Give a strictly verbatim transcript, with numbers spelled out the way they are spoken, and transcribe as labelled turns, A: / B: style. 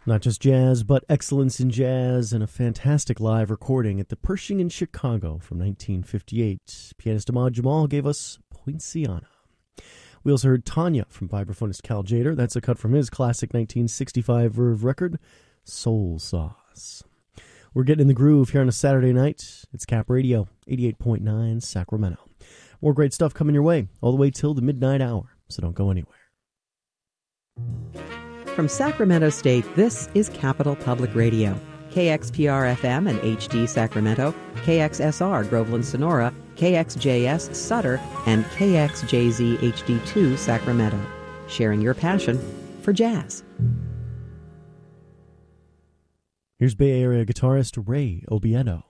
A: Not just jazz, but excellence in jazz and a fantastic live recording at the Pershing in Chicago from nineteen fifty-eight. Pianist Ahmad Jamal gave us Poinciana. We also heard Tanya from vibraphonist Cal Jader. That's a cut from his classic nineteen sixty-five Verve record, Soul Sauce. We're getting in the groove here on a Saturday night. It's Cap Radio, eighty-eight point nine Sacramento. More great stuff coming your way all the way till the midnight hour, so don't go anywhere.
B: From Sacramento State, this is Capital Public Radio. K X P R F M and H D Sacramento, K X S R Groveland Sonora, K X J S Sutter, and K X J Z H D two Sacramento. Sharing your passion for jazz.
A: Here's Bay Area guitarist Ray Obiedo.